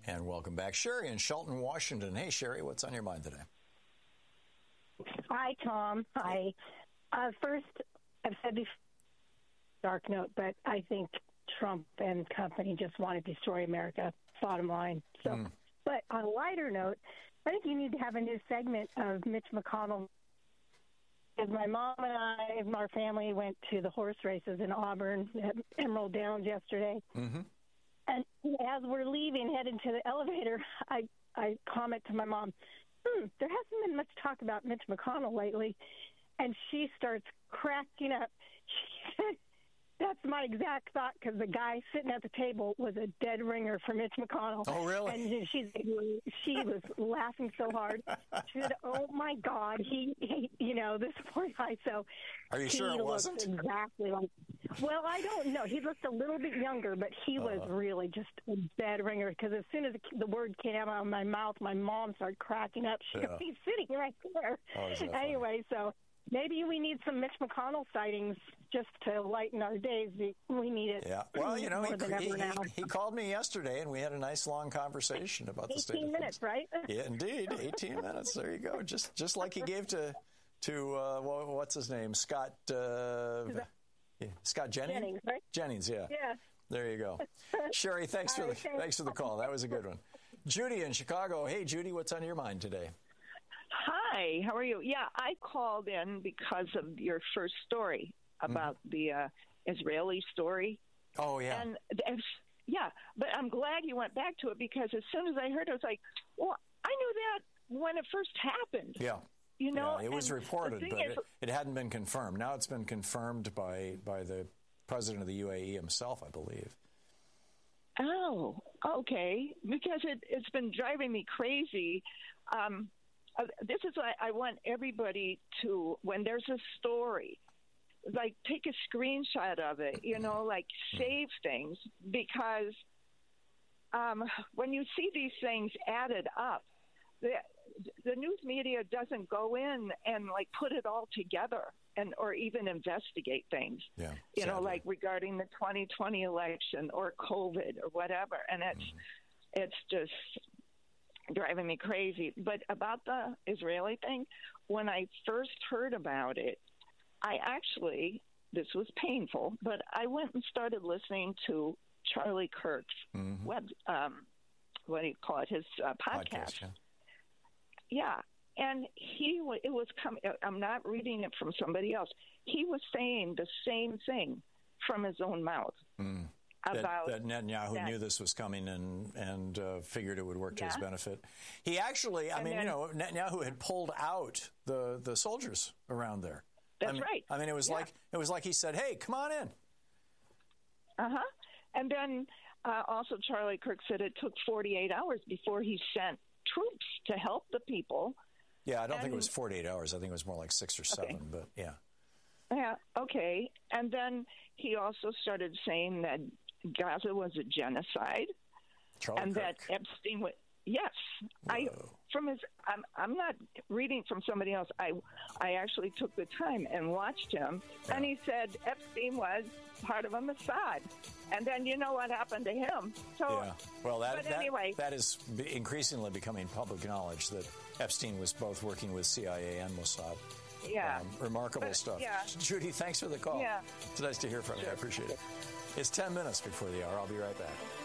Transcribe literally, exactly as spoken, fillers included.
And welcome back, Sherry in Shelton, Washington. Hey, Sherry, what's on your mind today? Hi, Tom. Hi. Uh, first, I've said before, dark note, but I think Trump and company just want to destroy America, bottom line. So, mm. But on a lighter note, I think you need to have a new segment of Mitch McConnell. Because my mom and I and our family went to the horse races in Auburn at Emerald Downs yesterday. Mm-hmm. And as we're leaving, heading to the elevator, I, I comment to my mom, hmm, there hasn't been much talk about Mitch McConnell lately. And she starts cracking up. She said, that's my exact thought, because the guy sitting at the table was a dead ringer for Mitch McConnell. Oh, really? And she's, she was laughing so hard. She said, oh, my God, he, he you know, this poor guy. So are you sure it wasn't? Exactly like, well, I don't know. He looked a little bit younger, but he was uh, really just a dead ringer, because as soon as the, the word came out of my mouth, my mom started cracking up. She yeah. goes, he's sitting right there. Oh, anyway, so maybe we need some Mitch McConnell sightings just to lighten our days. We need it. Yeah. Well, you know, more he, than he, ever now. he, he called me yesterday, and we had a nice long conversation about the state of things. eighteen minutes, right? Yeah, indeed. eighteen minutes. There you go. Just just like he gave to, to uh, what's his name? Scott uh, yeah, Scott Jennings? Jennings, right? Jennings, yeah. Yeah. There you go. Sherry, thanks for right, the thanks. thanks for the call. That was a good one. Judy in Chicago. Hey, Judy, what's on your mind today? Hi, how are you? Yeah, I called in because of your first story about mm-hmm. the uh, Israeli story. Oh, yeah. And yeah, but I'm glad you went back to it, because as soon as I heard it, I was like, well, I knew that when it first happened. Yeah. You know, yeah, it was and reported, but is, it, it hadn't been confirmed. Now it's been confirmed by, by the president of the U A E himself, I believe. Oh, okay. Because it, it's been driving me crazy. Um, uh, this is why I want everybody to, when there's a story, like take a screenshot of it, you know, like save things, because um, when you see these things added up, the, the news media doesn't go in and like put it all together and or even investigate things, yeah, you sadly. know, like regarding the twenty twenty election or COVID or whatever. And it's mm-hmm. it's just driving me crazy. But about the Israeli thing, when I first heard about it, I actually, this was painful, but I went and started listening to Charlie Kirk's mm-hmm. web, um, what do you call it, his uh, podcast. podcast yeah. yeah. And he, it was coming, I'm not reading it from somebody else. He was saying the same thing from his own mouth. Mm. About that, that Netanyahu that, knew this was coming and and uh, figured it would work to yeah. his benefit. He actually, I and mean, then, you know, Netanyahu had pulled out the, the soldiers around there. That's I mean, right. I mean, it was yeah. like it was like he said, "Hey, come on in." Uh huh. And then uh, also, Charlie Kirk said it took forty-eight hours before he sent troops to help the people. Yeah, I don't and, think it was forty-eight hours. I think it was more like six or seven. Okay. But yeah. Yeah. Okay. And then he also started saying that Gaza was a genocide, Charlie and Kirk. that Epstein was. Yes, Whoa. I from his. I'm, I'm not reading from somebody else. I I actually took the time and watched him, yeah. and he said Epstein was part of a Mossad, and then you know what happened to him. So, yeah. Well, that but that, anyway, that is increasingly becoming public knowledge that Epstein was both working with C I A and Mossad. Yeah, um, remarkable but, stuff. Yeah. Judy, thanks for the call. Yeah, it's nice to hear from you. I appreciate it. It's ten minutes before the hour. I'll be right back.